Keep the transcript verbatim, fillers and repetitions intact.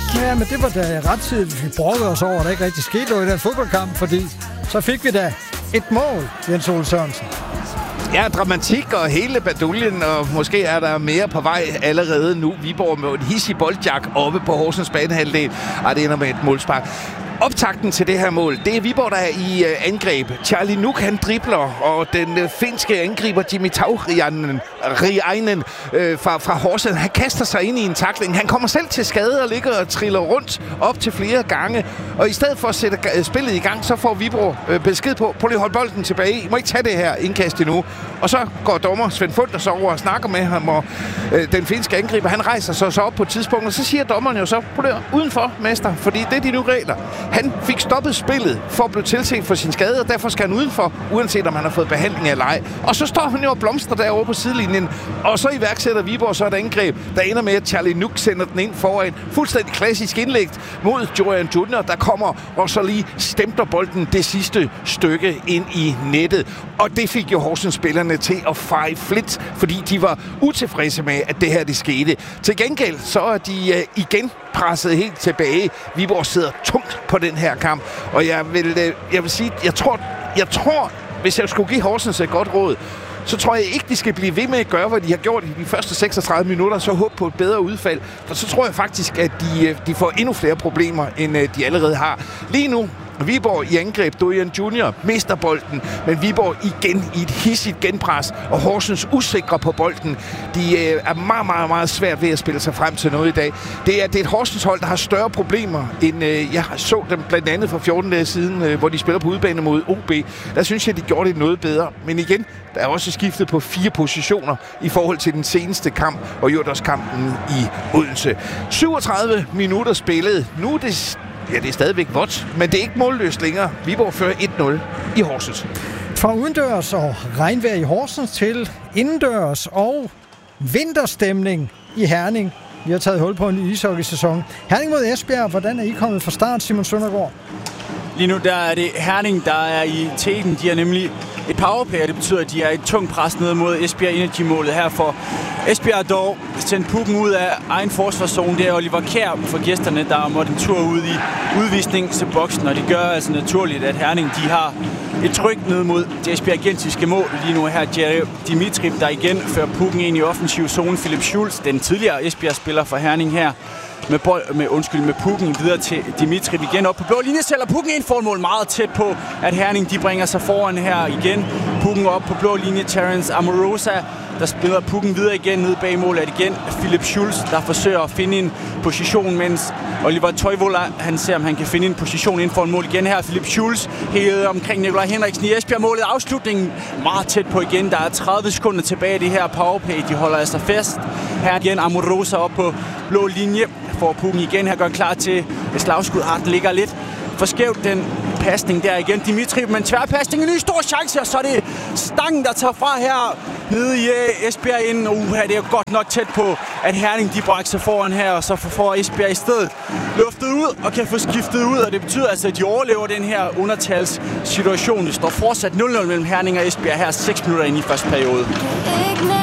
Ja, men det var da ret tid, vi brokkede os over, at der ikke rigtig skete noget i den fodboldkamp, fordi så fik vi da et mål, Jens Ole Sørensen. Ja, dramatik og hele baduljen, og måske er der mere på vej allerede nu. Viborg med en hissig boldjak oppe på Horsens banehalvdel, og det ender med et målspark. Optakten til det her mål, det er Viborg, der er i uh, angreb. Charlie Nuk, han dribler, og den uh, finske angriber Jimmy Tauriainen Riainen øh, fra, fra Horsens, han kaster sig ind i en tackling. Han kommer selv til skade og ligger og triller rundt op til flere gange. Og i stedet for at sætte uh, spillet i gang, så får Viborg uh, besked på, prøv lige at holde bolden tilbage. I må ikke tage det her indkast endnu. Og så går dommer Svend Funder så over og snakker med ham, og øh, den finske angriber, han rejser sig så op på et tidspunkt, og så siger dommeren jo så, prøv lige udenfor, mester, fordi det er de nu regler. Han fik stoppet spillet for at blive tilset for sin skade, og derfor skal han udenfor, uanset om han har fået behandling eller ej. Og så står han jo og blomstrer derovre på sidelinjen, og så iværksætter Viborg så et angreb, der ender med, at Charlie Nuk sender den ind foran. Fuldstændig klassisk indlæg mod Jorian Junior, der kommer og så lige stempler bolden det sidste stykke ind i nettet. Og det fik jo Horsens spillerne til at feje flit, fordi de var utilfredse med, at det her det skete. Til gengæld så er de uh, igen presset helt tilbage. Viborg sidder tungt på den her kamp, og jeg vil, uh, jeg vil sige, jeg tror, jeg tror, hvis jeg skulle give Horsens et godt råd, så tror jeg ikke, de skal blive ved med at gøre, hvad de har gjort i de første seksogtredive minutter, så håb på et bedre udfald. For så tror jeg faktisk, at de, de får endnu flere problemer, end de allerede har. Lige nu, Viborg i angreb, Dorian Junior mister bolden, men Viborg igen i et hissigt genpres, og Horsens usikre på bolden. De øh, er meget, meget, meget svært ved at spille sig frem til noget i dag. Det er, det er et Horsens hold, der har større problemer, end øh, jeg så dem blandt andet for fjorten dage siden, øh, hvor de spiller på udebane mod O B. Der synes jeg, de gjorde det noget bedre. Men igen, der er også skiftet på fire positioner i forhold til den seneste kamp, og Jordås-kampen i Odense. syvogtredive minutter spillet. Nu er det Ja, det er stadigvæk vådt, men det er ikke målløst længere. Viborg fører et nul i Horsens. Fra udendørs og regnvejr i Horsens til indendørs og vinterstemning i Herning. Vi har taget hul på en ishockeysæson. Herning mod Esbjerg, hvordan er I kommet fra start, Simon Søndergaard? Lige nu der er det Herning, der er i teten. De er nemlig et powerplay, og det betyder, at de er et tungt pres ned mod Esbjerg Energy-målet her for Esbjerg dog sendt pukken ud af egen forsvarszone. Det er Oliver Kjær for gæsterne, der måtte en tur ud i udvisning til boksen, og det gør altså naturligt, at Herning de har et tryk ned mod det esbjergensiske mål. Lige nu her Jerry Dimitrip, der igen fører pukken ind i offensiv zone. Philip Schulz, den tidligere Esbjerg-spiller for Herning her, med, bold, med, undskyld, med pukken videre til Dimitrip igen op på blå linje, sælger pukken ind for mål meget tæt på, at Herning de bringer sig foran her igen. Pukken op på blå linje, Terence Amorosa, der spiller pukken videre igen ned bag målet, at igen Philip Schulz, der forsøger at finde en position, mens Oliver Toivola, han ser, om han kan finde en position inden for en mål igen her. Philip Schulz helt omkring Nikolaj Henriksen i Esbjerg. Målet afslutningen meget tæt på igen. Der er tredive sekunder tilbage i det her powerplay. De holder altså fast. Her igen Amorosa op på blå linje. Får pukken igen her, gør klar til et slagskud. Har den ligger lidt for skævt, den pasning der igen. Dimitri, men tværpasning, en ny stor chance, og så er det Stangen, der tager fra her nede i uh, Esbjerg inden. Uh, det er godt nok tæt på, at Herning de brækker sig foran her, og så får Esbjerg i stedet luftet ud og kan få skiftet ud, og det betyder altså, at de overlever den her undertalssituation. Det står fortsat nul nul mellem Herning og Esbjerg her seks minutter ind i første periode.